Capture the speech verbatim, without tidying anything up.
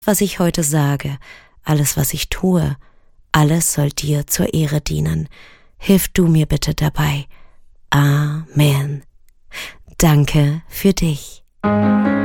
was ich heute sage, alles, was ich tue, alles soll dir zur Ehre dienen. Hilf du mir bitte dabei. Amen. Danke für dich.